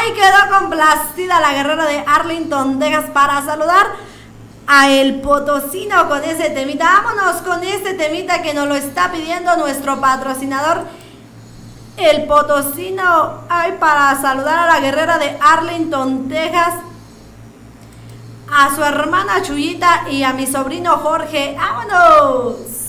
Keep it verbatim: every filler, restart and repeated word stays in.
Ahí quedó complacida la guerrera de Arlington, Texas, para saludar a El Potosino con ese temita. Vámonos con este temita que nos lo está pidiendo nuestro patrocinador, El Potosino. Ay, para saludar a la guerrera de Arlington, Texas, a su hermana Chuyita y a mi sobrino Jorge. ¡Vámonos!